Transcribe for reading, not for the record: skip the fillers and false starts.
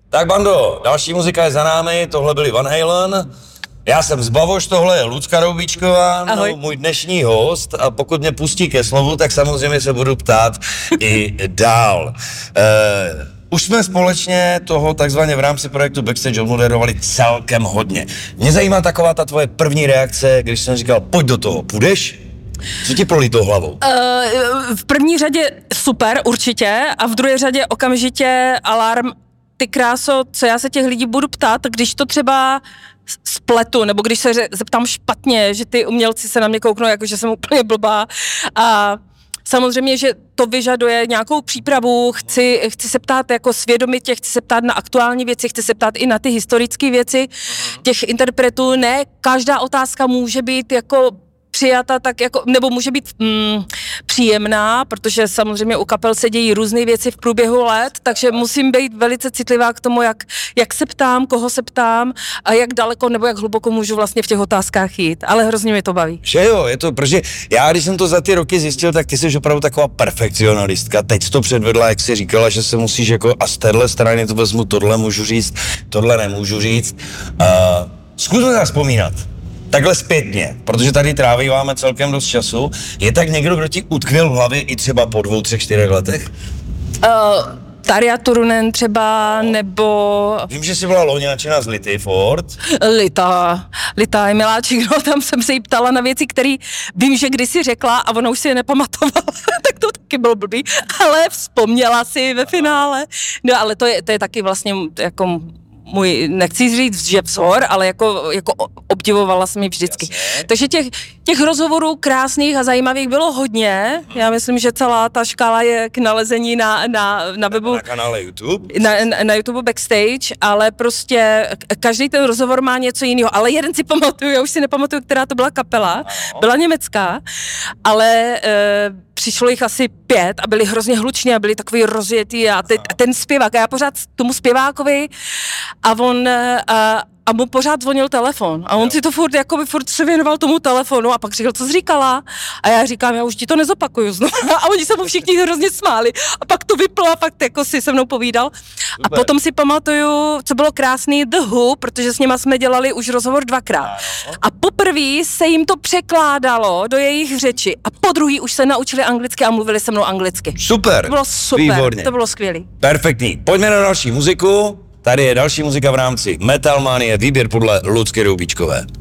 Tak bando, další muzika je za námi, tohle byli Van Halen. Já jsem z Bavoš, tohle je Lucka Roubíčková, můj dnešní host, a pokud mě pustí ke slovu, tak samozřejmě se budu ptát i dál. Už jsme společně toho takzvaně v rámci projektu Backstage odmoderovali celkem hodně. Mě zajímá taková ta tvoje první reakce, když jsem říkal, pojď do toho, půjdeš? Co ti prolítlo hlavou? V první řadě super, určitě, a v druhé řadě okamžitě alarm, ty kráso, co já se těch lidí budu ptát, když to třeba spletu, nebo když se zeptám špatně, že ty umělci se na mě kouknou, jako že jsem úplně blbá. A samozřejmě, že to vyžaduje nějakou přípravu, chci se ptát jako svědomitě, chci se ptát na aktuální věci, chci se ptát i na ty historické věci těch interpretů. Ne, každá otázka může být jako přijata tak jako, nebo může být příjemná, protože samozřejmě u kapel se dějí různé věci v průběhu let, takže musím být velice citlivá k tomu, jak se ptám, koho se ptám a jak daleko nebo jak hluboko můžu vlastně v těch otázkách jít, ale hrozně mě to baví. Že jo, je to, protože já, když jsem to za ty roky zjistil, tak ty jsi opravdu taková perfekcionalistka, teď jsi to předvedla, jak jsi říkala, že se musíš jako a z téhle strany to vezmu, tohle můžu říct, tohle nemůžu říct. Zkusme zavzpomínat. Takhle zpětně, protože tady trávíváme celkem dost času. Je tak někdo, kdo ti utkvěl v hlavě i třeba po 2, 3, 4 letech? Tarja Turunen třeba, nebo... Vím, že jsi byla loni nadšená z Lity Ford. Lita je miláček, no, tam jsem se jí ptala na věci, které vím, že kdysi řekla a ona už si je nepamatovala, tak to taky bylo blbý, ale vzpomněla si ve finále. No ale to je taky vlastně jako můj, nechci říct, že vzor, ale jako obdivovala jsem ji vždycky. Jasně. Takže těch rozhovorů krásných a zajímavých bylo hodně. Já myslím, že celá ta škála je k nalezení na webu. Na kanále YouTube. Na YouTube Backstage, ale prostě každý ten rozhovor má něco jiného. Ale jeden si pamatuju, já už si nepamatuju, která to byla kapela. Ano. Byla německá, ale přišlo jich asi 5 a byli hrozně hluční a byli takový rozjetý a ten zpěvák, a já pořád tomu zpěvákovi a mu pořád zvonil telefon a on si to furt se věnoval tomu telefonu a pak říkal, co jsi říkala? A já říkám, já už ti to nezopakuju znovu. A oni se mu všichni hrozně smáli a pak to vyplo a fakt jako si se mnou povídal. A potom si pamatuju, co bylo krásný, The Who, protože s nima jsme dělali už rozhovor 2krát. A poprvé se jim to překládalo do jejich řeči a podruhý už se naučili anglicky a mluvili se mnou anglicky. Super. To bylo super, výborně. To bylo skvělý. Perfektní. Pojďme na další muziku. Tady je další muzika v rámci Metal Manie, výběr podle Lucky Roubíčkové.